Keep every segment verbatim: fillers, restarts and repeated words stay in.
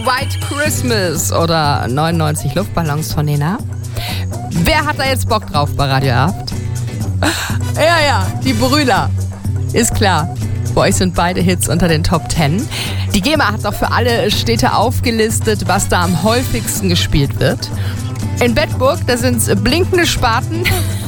White Christmas oder neunundneunzig Luftballons von Nena. Wer hat da jetzt Bock drauf bei Radio Erft? Ja, ja, die Brüder. Ist klar. Bei euch sind beide Hits unter den Top Ten. Die GEMA hat auch für alle Städte aufgelistet, was da am häufigsten gespielt wird. In Bedburg, da sind's blinkende Spaten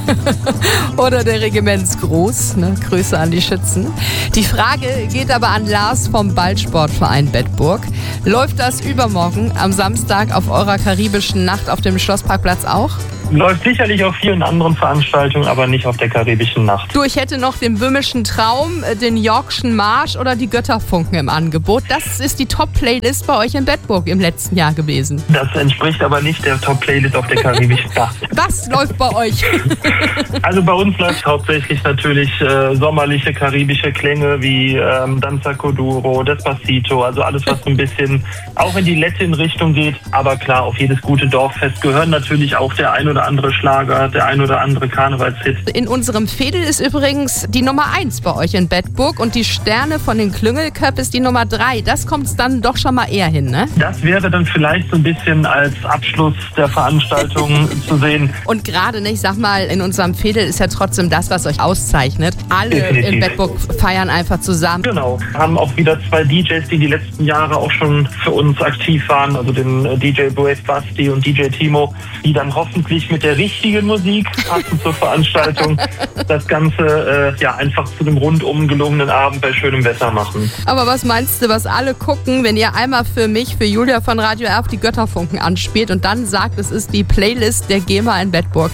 oder der Regimentsgruß. Ne? Grüße an die Schützen. Die Frage geht aber an Lars vom Ballsportverein Bedburg. Läuft das übermorgen am Samstag auf eurer karibischen Nacht auf dem Schlossparkplatz auch? Läuft sicherlich auf vielen anderen Veranstaltungen, aber nicht auf der karibischen Nacht. Du, ich hätte noch den böhmischen Traum, den Yorkschen Marsch oder die Götterfunken im Angebot. Das ist die Top-Playlist bei euch in Bedburg im letzten Jahr gewesen. Das entspricht aber nicht der Top-Playlist auf der karibischen Nacht. Was läuft bei euch? Also bei uns läuft hauptsächlich natürlich äh, sommerliche karibische Klänge wie ähm, Danza Kuduro, Despacito, also alles, was so ein bisschen auch in die Latin-Richtung geht. Aber klar, auf jedes gute Dorffest gehören natürlich auch der ein oder andere Schlager, der ein oder andere Karnevalshit. In unserem Fädel ist übrigens die Nummer eins bei euch in Bedburg und die Sterne von den Klüngelköpfen ist die Nummer drei. Das kommt dann doch schon mal eher hin, ne? Das wäre dann vielleicht so ein bisschen als Abschluss der Veranstaltung zu sehen. Und gerade, ne, ich sag mal, in unserem Fädel ist ja trotzdem das, was euch auszeichnet. Alle Definitiv. In Bedburg feiern einfach zusammen. Genau. Haben auch wieder zwei D Js, die die letzten Jahre auch schon für uns aktiv waren, also den D J Brave Basti und D J Timo, die dann hoffentlich mit der richtigen Musik passend zur Veranstaltung das Ganze äh, ja einfach zu einem rundum gelungenen Abend bei schönem Wetter machen. Aber was meinst du, was alle gucken, wenn ihr einmal für mich, für Julia von Radio Erft die Götterfunken anspielt und dann sagt, es ist die Playlist der GEMA in Bedburg?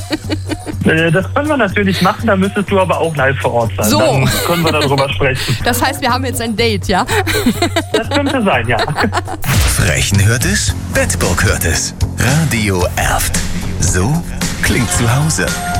äh, das können wir natürlich machen, da müsstest du aber auch live vor Ort sein. So. Dann können wir darüber sprechen. Das heißt, wir haben jetzt ein Date, ja? Das könnte sein, ja. Frechen hört es, Bedburg hört es. Radio Erft. So klingt zu Hause.